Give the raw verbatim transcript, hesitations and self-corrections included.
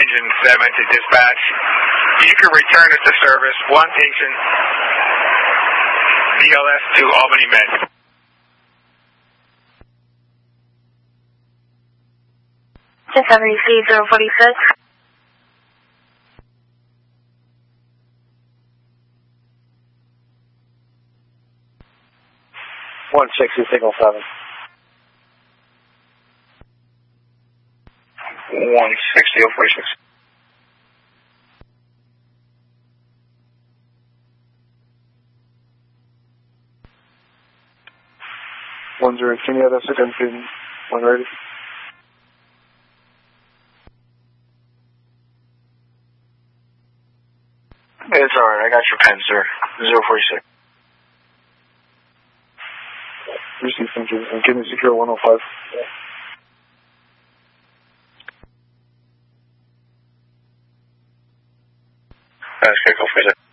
engine seven to dispatch. You can return it to service. One patient, B L S to Albany Med. Discovery C zero forty-six. one sixty, signal seven. one sixty, oh forty-six. one zero, can you have us again, please? One ready? It's alright, I got your pen, sir. zero forty-six. Receive, thank you. And give me secure one oh five. That's okay, go for it.